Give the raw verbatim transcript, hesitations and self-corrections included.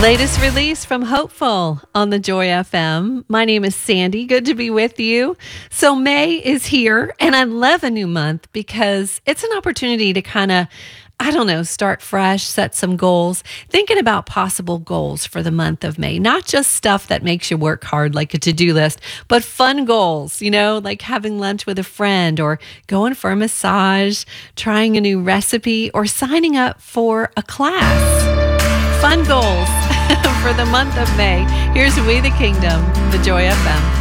Latest release from Hopeful on the Joy F M. My name is Sandy. Good to be with you. So May is here, and I love a new month because it's an opportunity to kind of, I don't know, start fresh, set some goals, thinking about possible goals for the month of May. Not just stuff that makes you work hard like a to-do list, but fun goals, you know, like having lunch with a friend or going for a massage, trying a new recipe, or signing up for a class. Fun goals for the month of May. Here's We the Kingdom, the Joy F M.